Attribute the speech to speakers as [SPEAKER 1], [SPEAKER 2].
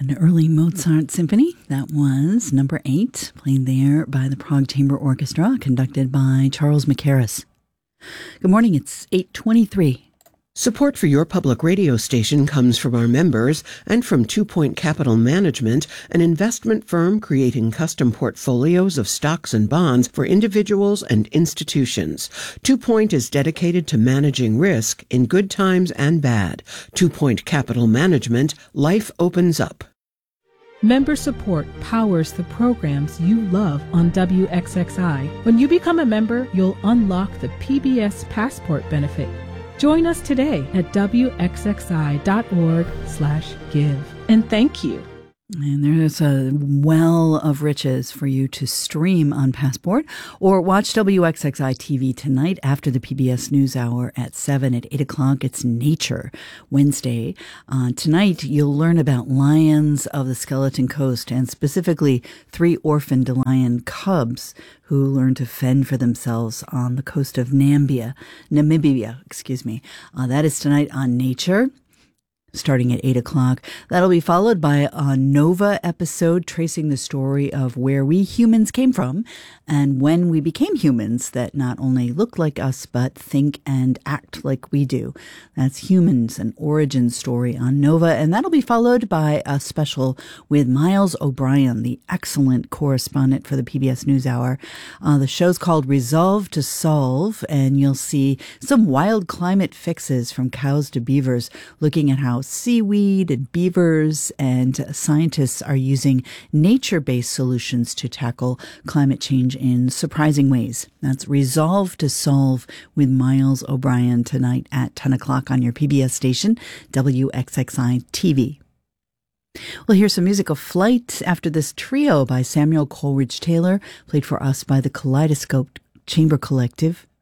[SPEAKER 1] An early Mozart symphony. That was number 8, played there by the Prague Chamber Orchestra, conducted by Charles Mackerras. Good morning, it's 8:23.
[SPEAKER 2] Support for your public radio station comes from our members and from 2 Point Capital Management, an investment firm creating custom portfolios of stocks and bonds for individuals and institutions. 2 Point is dedicated to managing risk in good times and bad. 2 Point Capital Management, life opens up.
[SPEAKER 3] Member support powers the programs you love on WXXI. When you become a member, you'll unlock the PBS Passport benefit. Join us today at wxxi.org/give. And thank you.
[SPEAKER 1] And there's a well of riches for you to stream on Passport or watch WXXI TV tonight after the PBS NewsHour at 7 at 8 o'clock. It's Nature Wednesday. Tonight, you'll learn about lions of the Skeleton Coast and specifically 3 orphaned lion cubs who learn to fend for themselves on the coast of Namibia. That is tonight on Nature, starting at 8 o'clock. That'll be followed by a Nova episode tracing the story of where we humans came from and when we became humans that not only look like us, but think and act like we do. That's Humans, an origin story on Nova. And that'll be followed by a special with Miles O'Brien, the excellent correspondent for the PBS NewsHour. The show's called Resolve to Solve, and you'll see some wild climate fixes from cows to beavers, looking at how seaweed and beavers and scientists are using nature-based solutions to tackle climate change in surprising ways. That's Resolve to Solve with Miles O'Brien tonight at 10 o'clock on your PBS station, WXXI TV. We'll hear some music of Flight after this trio by Samuel Coleridge Taylor, played for us by the Kaleidoscope Chamber Collective.